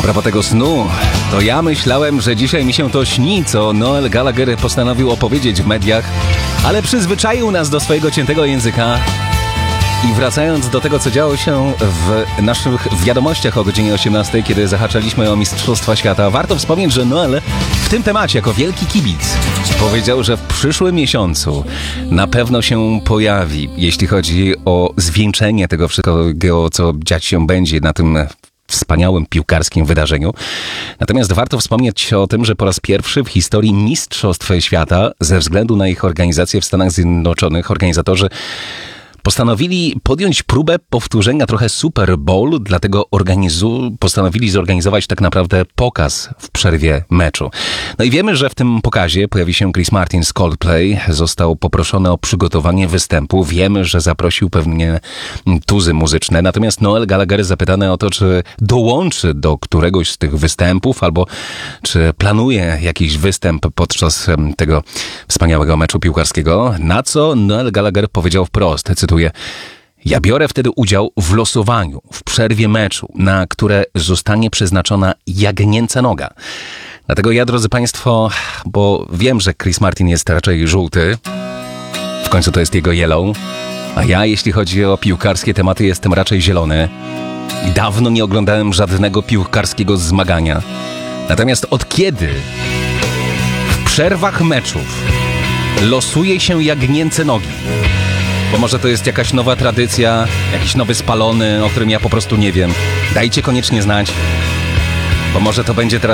propos tego snu, to ja myślałem, że dzisiaj mi się to śni, co Noel Gallagher postanowił opowiedzieć w mediach, ale przyzwyczaił nas do swojego ciętego języka. I wracając do tego, co działo się w naszych wiadomościach o godzinie 18, kiedy zahaczaliśmy o Mistrzostwa Świata, warto wspomnieć, że Noel w tym temacie, jako wielki kibic, powiedział, że w przyszłym miesiącu na pewno się pojawi, jeśli chodzi o zwieńczenie tego wszystkiego, co dziać się będzie na tym wspaniałym piłkarskim wydarzeniu. Natomiast warto wspomnieć o tym, że po raz pierwszy w historii Mistrzostw Świata, ze względu na ich organizację w Stanach Zjednoczonych, organizatorzy postanowili podjąć próbę powtórzenia trochę Super Bowl, dlatego postanowili zorganizować tak naprawdę pokaz w przerwie meczu. No i wiemy, że w tym pokazie pojawi się Chris Martin z Coldplay. Został poproszony o przygotowanie występu. Wiemy, że zaprosił pewnie tuzy muzyczne. Natomiast Noel Gallagher zapytany o to, czy dołączy do któregoś z tych występów, albo czy planuje jakiś występ podczas tego wspaniałego meczu piłkarskiego, na co Noel Gallagher powiedział wprost, cytuję: ja biorę wtedy udział w losowaniu, w przerwie meczu, na które zostanie przeznaczona jagnięca noga. Dlatego ja, drodzy Państwo, bo wiem, że Chris Martin jest raczej żółty, w końcu to jest jego yellow, a ja, jeśli chodzi o piłkarskie tematy, jestem raczej zielony. I dawno nie oglądałem żadnego piłkarskiego zmagania. Natomiast od kiedy w przerwach meczów losuje się jagnięce nogi? Bo może to jest jakaś nowa tradycja, jakiś nowy spalony, o którym ja po prostu nie wiem. Dajcie koniecznie znać, bo może to będzie teraz